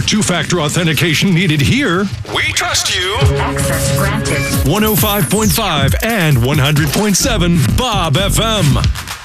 No two-factor authentication needed here. We trust you. Access granted. 105.5 and 100.7 Bob FM.